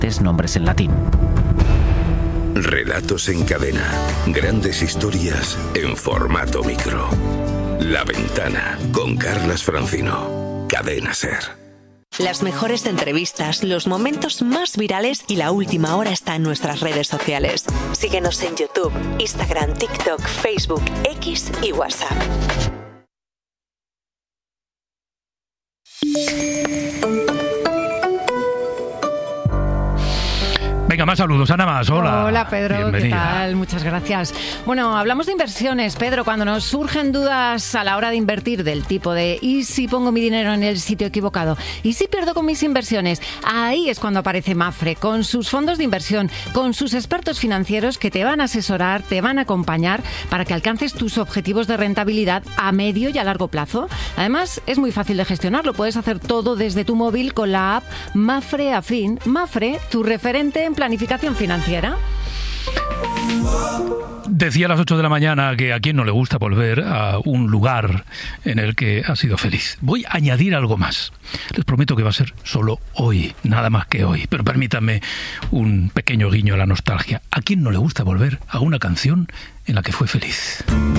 nombres en latín. Relatos en cadena. Grandes historias en formato micro. La Ventana, con Carlas Francino. Cadena SER. Las mejores entrevistas, los momentos más virales y la última hora está en nuestras redes sociales. Síguenos en YouTube, Instagram, TikTok, Facebook, X y WhatsApp. Venga, más saludos. Ana Mas, hola. Hola, Pedro, bienvenida. ¿qué tal? Muchas gracias. Bueno, hablamos de inversiones, Pedro. Cuando nos surgen dudas a la hora de invertir del tipo de ¿y si pongo mi dinero en el sitio equivocado? ¿Y si pierdo con mis inversiones? Ahí es cuando aparece Mapfre, con sus fondos de inversión, con sus expertos financieros que te van a asesorar, te van a acompañar para que alcances tus objetivos de rentabilidad a medio y a largo plazo. Además, es muy fácil de gestionar. Lo puedes hacer todo desde tu móvil con la app Mapfre Afin. Mapfre, tu referente en planificación financiera. Decía a las 8 de la mañana que a quien no le gusta volver a un lugar en el que ha sido feliz. Voy a añadir algo más. Les prometo que va a ser solo hoy, nada más que hoy. Pero permítanme un pequeño guiño a la nostalgia. ¿A quién no le gusta volver a una canción en la que fue feliz?